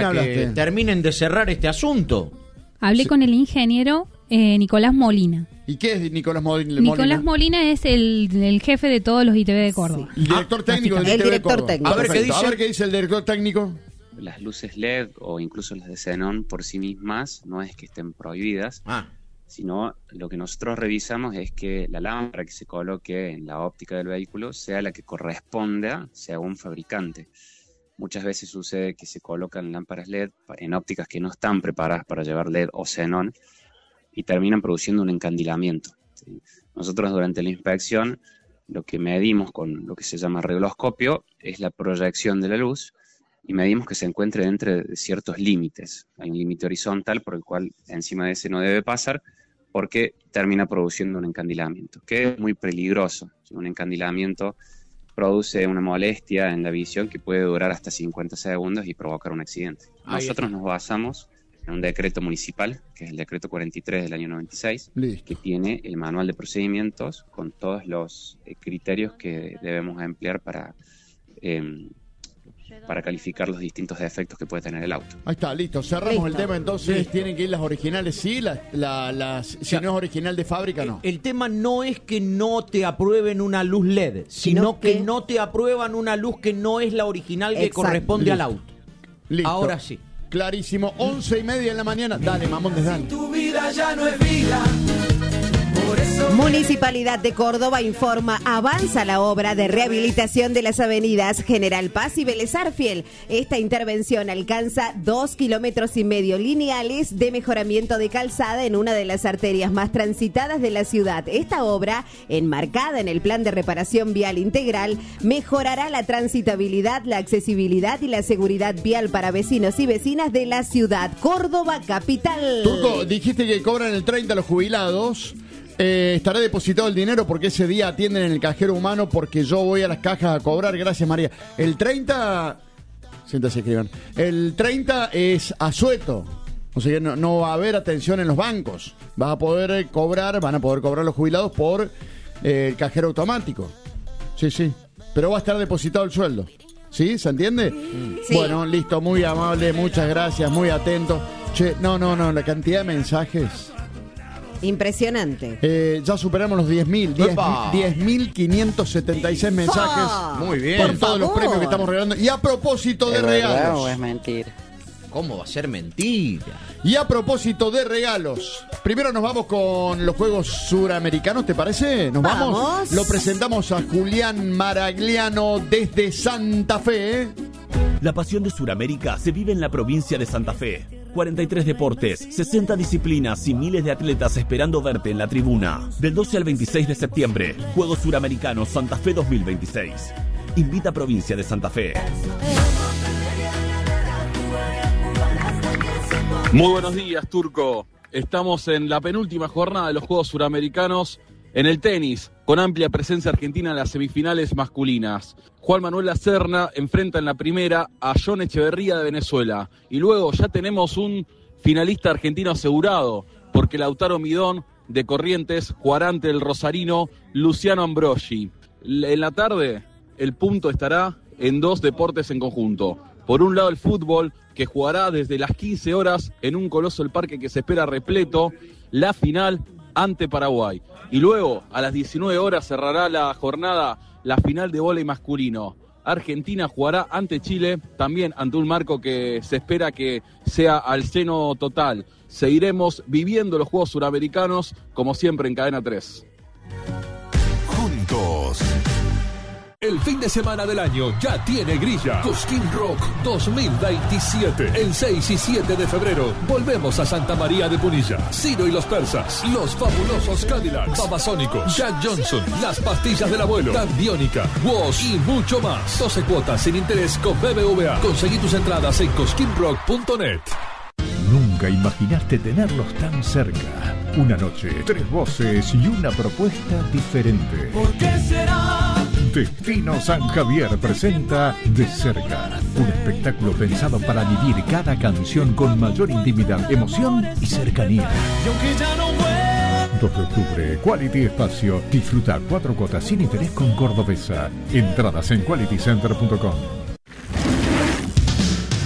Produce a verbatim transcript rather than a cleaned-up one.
para que hablaste? terminen de cerrar este asunto. Hablé Sí. con el ingeniero eh, Nicolás Molina. ¿Y qué es Nicolás Molina? Nicolás Molina es el, el jefe de todos los I T V de Córdoba. El director Ah, técnico del básicamente. I T V El director Córdoba. técnico. A ver, ¿qué Perfecto. dice? A A ver ver qué dice el director técnico. Las luces L E D o incluso las de xenón por sí mismas no es que estén prohibidas, Ah, sino lo que nosotros revisamos es que la lámpara que se coloque en la óptica del vehículo sea la que corresponda según fabricante. Muchas veces sucede que se colocan lámparas L E D en ópticas que no están preparadas para llevar L E D o xenón y terminan produciendo un encandilamiento, ¿sí? Nosotros durante la inspección lo que medimos con lo que se llama regloscopio es la proyección de la luz y medimos que se encuentre dentro de ciertos límites. Hay un límite horizontal por el cual encima de ese no debe pasar porque termina produciendo un encandilamiento, que es muy peligroso. Un encandilamiento produce una molestia en la visión que puede durar hasta cincuenta segundos y provocar un accidente. Ahí Nosotros está. nos basamos en un decreto municipal, que es el decreto cuarenta y tres del año noventa y seis, Listo. que tiene el manual de procedimientos con todos los eh, criterios que debemos emplear para, eh, para calificar los distintos defectos que puede tener el auto. Ahí está, listo. Cerramos Listo. el tema entonces. Listo. Tienen que ir las originales, sí. Las, la- las, si Ya. no es original de fábrica, no. el tema no es que no te aprueben una luz L E D, sino, Sino que... que- no te aprueban una luz que no es la original que Exacto. corresponde al Listo. auto. Listo. Ahora sí. Clarísimo. Once y media de la mañana. Dale, Mamondes, dale. Tu vida ya no es vida. Por eso Municipalidad de Córdoba informa, avanza la obra de rehabilitación de las avenidas General Paz y Vélez Arfiel. Esta intervención alcanza dos kilómetros y medio lineales de mejoramiento de calzada en una de las arterias más transitadas de la ciudad. Esta obra, enmarcada en el Plan de Reparación Vial Integral, mejorará la transitabilidad, la accesibilidad y la seguridad vial para vecinos y vecinas de la ciudad. Córdoba capital. Turco, dijiste que cobran el treinta los jubilados. Eh, estará depositado el dinero porque ese día atienden en el cajero humano porque yo voy a las cajas a cobrar. Gracias, María. El treinta... Siéntase, escriban. El treinta es asueto. O sea que no, no va a haber atención en los bancos. Vas a poder eh, cobrar, van a poder cobrar los jubilados por eh, el cajero automático. Sí, sí. Pero va a estar depositado el sueldo. ¿Sí? ¿Se entiende? Sí. Bueno, listo. Muy amable. Muchas gracias. Muy atento. Che, no, no, no. La cantidad de mensajes... Impresionante. Eh, ya superamos los diez mil, ¡Epa! diez mil quinientos setenta y seis mensajes ¡Ah! Muy bien. por Por todos los favor. premios que estamos regalando. Y a propósito de ¿Es verdad regalos, o es mentira? ¿Cómo va a ser mentira? y a propósito de regalos, primero nos vamos con los Juegos Suramericanos, ¿te parece? ¿Nos vamos? Vamos. Lo presentamos a Julián Maragliano desde Santa Fe, ¿eh? La pasión de Sudamérica se vive en la provincia de Santa Fe. cuarenta y tres deportes, sesenta disciplinas y miles de atletas esperando verte en la tribuna. Del doce al veintiséis de septiembre, Juegos Suramericanos Santa Fe dos mil veintiséis. Invita a Provincia de Santa Fe. Muy buenos días, Turco. Estamos en la penúltima jornada de los Juegos Suramericanos en el tenis, con amplia presencia argentina en las semifinales masculinas. Juan Manuel Lacerna enfrenta en la primera a John Echeverría de Venezuela. Y luego ya tenemos un finalista argentino asegurado, porque Lautaro Midón de Corrientes jugará ante el rosarino Luciano Ambrogi. En la tarde, el punto estará en dos deportes en conjunto. Por un lado, el fútbol, que jugará desde las quince horas en un Coloso del Parque que se espera repleto, la final ante Paraguay. Y luego, a las diecinueve horas, cerrará la jornada la final de vóley masculino. Argentina jugará ante Chile, también ante un marco que se espera que sea al seno total. Seguiremos viviendo los Juegos Suramericanos, como siempre, en Cadena tres. Juntos. El fin de semana del año ya tiene grilla. Cosquín Rock dos mil veintisiete. El seis y siete de febrero volvemos a Santa María de Punilla. Ciro y los Persas, Los Fabulosos Cadillacs, Babasónicos, Jack Johnson, Las Pastillas del Abuelo, Tambiónica, Woz y mucho más. doce cuotas sin interés con B B V A. Conseguí tus entradas en cosquín rock punto net. Nunca imaginaste tenerlos tan cerca. Una noche, tres voces y una propuesta diferente. ¿por qué será? Destino San Javier presenta De Cerca, un espectáculo pensado para vivir cada canción con mayor intimidad, emoción y cercanía. Y aunque ya no vuelvo, dos de octubre, Quality Espacio. Disfruta cuatro cuotas sin interés con Cordobesa. Entradas en quality center punto com.